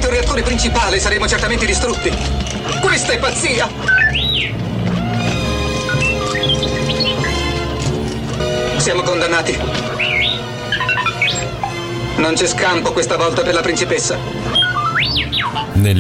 il reattore principale saremo certamente distrutti. Questa è pazzia! Siamo condannati. Non c'è scampo questa volta per la principessa. Nel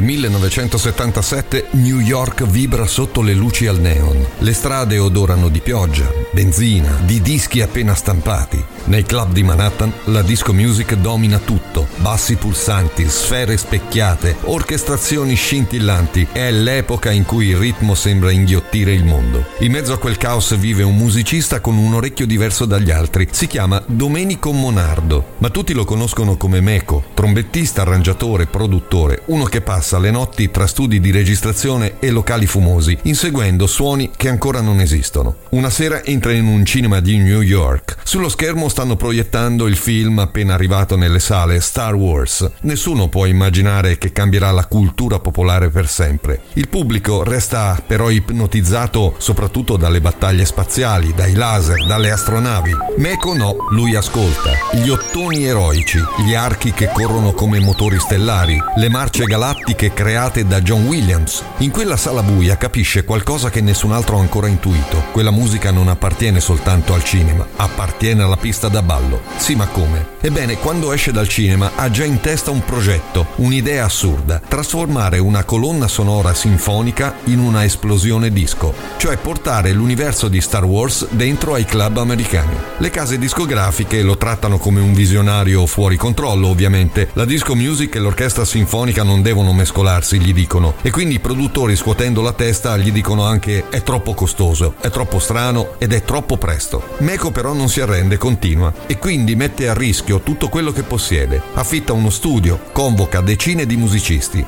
1977 New York vibra sotto le luci al neon. Le strade odorano di pioggia, benzina, di dischi appena stampati. Nei club di Manhattan la disco music domina tutto. Bassi pulsanti, sfere specchiate, orchestrazioni scintillanti. È l'epoca in cui il ritmo sembra inghiottire il mondo. In mezzo a quel caos vive un musicista con un orecchio diverso dagli altri. Si chiama Domenico Monardo, ma tutti lo conoscono come Meco, trombettista, arrangiatore, produttore, uno che passa le notti tra studi di registrazione e locali fumosi, inseguendo suoni che ancora non esistono. Una sera entra in un cinema di New York. Sullo schermo stanno proiettando il film appena arrivato nelle sale, Star Wars. Nessuno può immaginare che cambierà la cultura popolare per sempre. Il pubblico resta però ipnotizzato soprattutto dalle battaglie spaziali, dai laser, dalle astronavi. Meco no, lui ascolta. Gli ottoni eroici, gli archi che corrono come motori stellari, le marce galattiche create da John Williams. In quella sala buia capisce qualcosa che nessun altro ha ancora intuito. Quella musica non appartiene soltanto al cinema, appartiene alla pista da ballo. Sì, ma come? Ebbene, quando esce dal cinema ha già in testa un progetto, un'idea assurda: trasformare una colonna sonora sinfonica in una esplosione disco, cioè portare l'universo di Star Wars dentro ai club americani. Le case discografiche lo trattano come un visionario fuori controllo, ovviamente. La disco music e l'orchestra sinfonica non devono mescolarsi, gli dicono, e quindi i produttori, scuotendo la testa, gli dicono anche: è troppo costoso, è troppo strano ed è troppo presto. Meco però non si arrende, continua, e quindi mette a rischio tutto quello che possiede. Affitta uno studio, convoca decine di musicisti,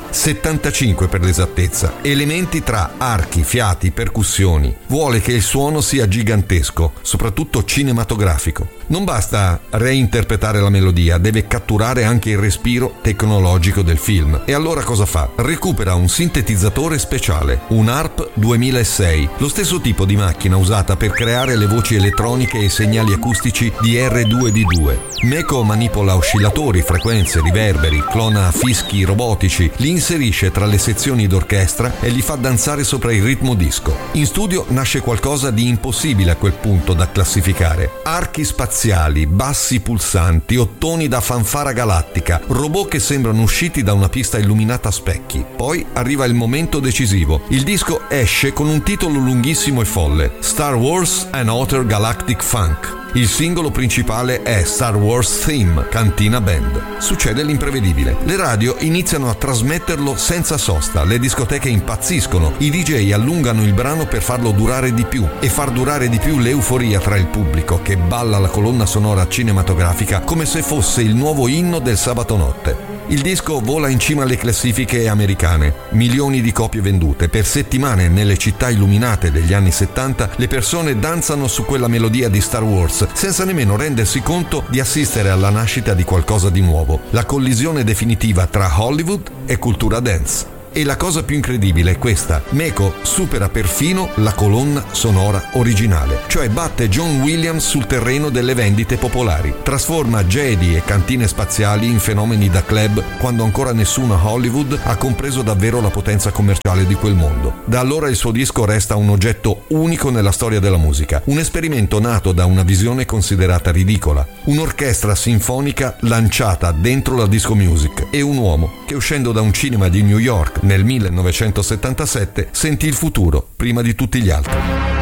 75 per l'esattezza, elementi tra archi, fiati, percussioni. Vuole che il suono sia gigantesco, soprattutto cinematografico. Non basta reinterpretare la melodia, deve catturare anche il respiro tecnologico del film. E allora cosa fa? Recupera un sintetizzatore speciale, un ARP 2006, lo stesso tipo di macchina usata per creare le voci elettroniche e i segnali acustici di R2D2. Meco manipola oscillatori, frequenze, riverberi, clona fischi robotici, li inserisce tra le sezioni d'orchestra e li fa danzare sopra il ritmo disco. In studio nasce qualcosa di impossibile a quel punto da classificare. Archi spaziali, bassi pulsanti, ottoni da fanfara galattica, robot che sembrano usciti da una pista illuminata a specchi. Poi arriva il momento decisivo. Il disco esce con un titolo lunghissimo e folle: Star Wars An Outer Galactic Funk. Il singolo principale è Star Wars Theme, Cantina Band. Succede l'imprevedibile. Le radio iniziano a trasmetterlo senza sosta, le discoteche impazziscono, i DJ allungano il brano per farlo durare di più e far durare di più l'euforia tra il pubblico che balla la colonna sonora cinematografica come se fosse il nuovo inno del sabato notte. Il disco vola in cima alle classifiche americane, milioni di copie vendute. Per settimane nelle città illuminate degli anni 70 le persone danzano su quella melodia di Star Wars senza nemmeno rendersi conto di assistere alla nascita di qualcosa di nuovo, la collisione definitiva tra Hollywood e cultura dance. E la cosa più incredibile è questa: Meco supera perfino la colonna sonora originale, cioè batte John Williams sul terreno delle vendite popolari, trasforma Jedi e cantine spaziali in fenomeni da club quando ancora nessuno a Hollywood ha compreso davvero la potenza commerciale di quel mondo. Da allora il suo disco resta un oggetto unico nella storia della musica, un esperimento nato da una visione considerata ridicola, un'orchestra sinfonica lanciata dentro la disco music e un uomo che, uscendo da un cinema di New York nel 1977, sentì il futuro prima di tutti gli altri.